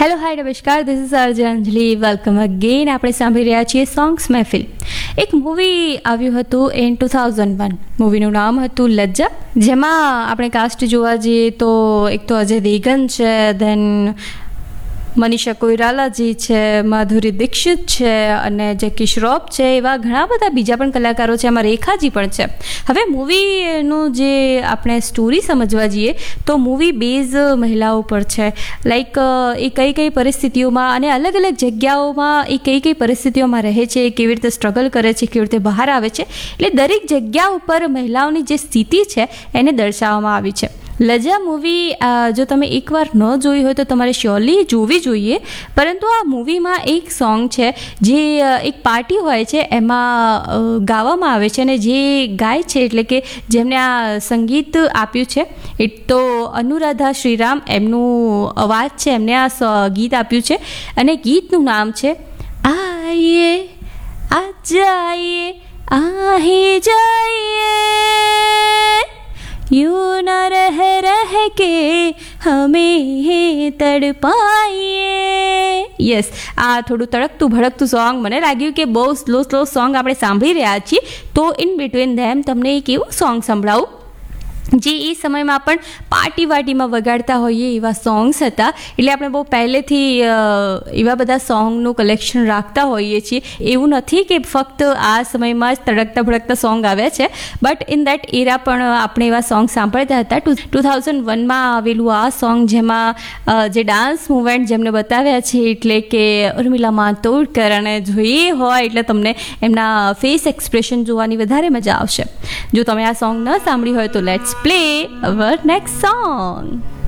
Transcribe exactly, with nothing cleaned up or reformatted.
Hello hi નમસ્કાર, this is RJ Anjali. Welcome again. આપણે સાંભળી રહ્યા છીએ સોંગ્સ મહેફિલ. એક મૂવી આવ્યું હતું ઇન ટુ થાઉઝન્ડ વન. મૂવીનું નામ હતું લજ્જા, જેમાં આપણે કાસ્ટ જોવા જઈએ તો એક તો અજય દેવગન છે, ધેન મનીષા કોઈરાલાજી છે, માધુરી દીક્ષિત છે અને જેકી શ્રોફ છે. એવા ઘણા બધા બીજા પણ કલાકારો છે. આમાં રેખાજી પણ છે. હવે મૂવીનું જે આપણે સ્ટોરી સમજવા જઈએ તો મૂવી બેઝ મહિલાઓ પર છે. લાઈક એ કઈ કઈ પરિસ્થિતિઓમાં અને અલગ અલગ જગ્યાઓમાં એ કઈ કઈ પરિસ્થિતિઓમાં રહે છે, કેવી રીતે સ્ટ્રગલ કરે છે, કેવી રીતે બહાર આવે છે. એટલે દરેક જગ્યા ઉપર મહિલાઓની જે સ્થિતિ છે એને દર્શાવવામાં આવી છે. લજા મૂવી જો તમે એકવાર ન જોઈ હોય તો તમારે શ્યોરલી જોવી જોઈએ. પરંતુ આ મૂવીમાં એક સોંગ છે જે એક પાર્ટી હોય છે એમાં ગાવામાં આવે છે, અને જે ગાય છે એટલે કે જેમને આ સંગીત આપ્યું છે એ તો અનુરાધા શ્રીરામ એમનું અવાજ છે, એમને આ ગીત આપ્યું છે અને ગીતનું નામ છે આઈએ આ જાઈએ આહી જાઈએ यूं न रह रह के हमें तड़पाइए. યસ, આ થોડું તડકતું ભડકતું સોંગ મને લાગ્યું કે બહુ સ્લો સ્લો સોંગ આપણે સાંભળી રહ્યા છીએ, તો ઇન બિટવીન ધેમ તમને એક એવું સોંગ સંભળાવું જે એ સમયમાં પણ પાર્ટી વાર્ટીમાં વગાડતા હોઈએ એવા સોંગ્સ હતા. એટલે આપણે બહુ પહેલેથી એવા બધા સોંગનું કલેક્શન રાખતા હોઈએ છીએ. એવું નથી કે ફક્ત આ સમયમાં જ તડકતા ભડકતા સોંગ આવ્યા છે, બટ ઇન દેટ એરા પણ આપણે એવા સોંગ સાંભળતા હતા. ટુ ટુ થાઉઝન્ડ વનમાં આવેલું આ સોંગ, જેમાં જે ડાન્સ મુવમેન્ટ જેમને બતાવ્યા છે એટલે કે ઉર્મિલા માતોડકર, અને જોઈએ હોય એટલે તમને એમના ફેસ એક્સપ્રેશન જોવાની વધારે મજા આવશે. જો તમે આ સોંગ ન સાંભળી હોય તો let's play our next song.